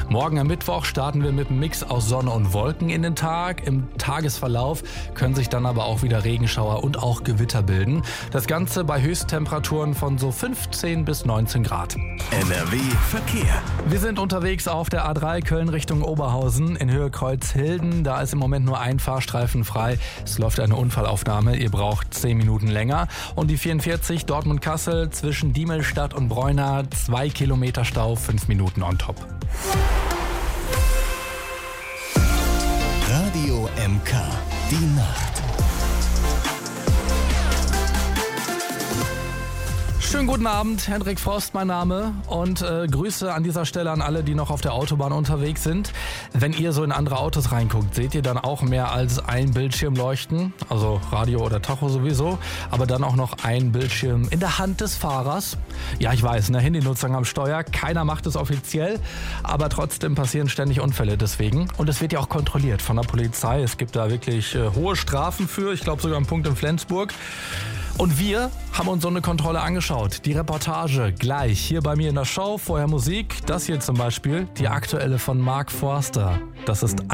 Morgen am Mittwoch starten wir mit einem Mix aus Sonne und Wolken in den Tag. Im Tagesverlauf können sich dann aber auch wieder Regenschauer und auch Gewitter bilden. Das Ganze bei Höchsttemperaturen von so 15 bis 19 Grad. NRW Verkehr. Wir sind unterwegs auf der A3 Köln Richtung Oberhausen in Höhe Kreuzhilden. Da ist im Moment nur ein Fahrstreifen frei. Es läuft eine Unfallaufnahme. Ihr braucht 10 Minuten länger. Und die 44 Dortmund-Kassel zwischen Diemelstadt und Bräuna. 2 Kilometer Stau, 5 Minuten on top. Radio MK. Die Nacht. Schönen guten Abend, Hendrik Frost mein Name und Grüße an dieser Stelle an alle, die noch auf der Autobahn unterwegs sind. Wenn ihr so in andere Autos reinguckt, seht ihr dann auch mehr als ein Bildschirm leuchten, also Radio oder Tacho sowieso, aber dann auch noch ein Bildschirm in der Hand des Fahrers. Ja, ich weiß, eine Handynutzung am Steuer, keiner macht es offiziell, aber trotzdem passieren ständig Unfälle deswegen. Und es wird ja auch kontrolliert von der Polizei, es gibt da wirklich hohe Strafen für, ich glaube sogar einen Punkt in Flensburg. Und wir haben uns so eine Kontrolle angeschaut. Die Reportage gleich hier bei mir in der Show. Vorher Musik. Das hier zum Beispiel, die aktuelle von Mark Forster. Das ist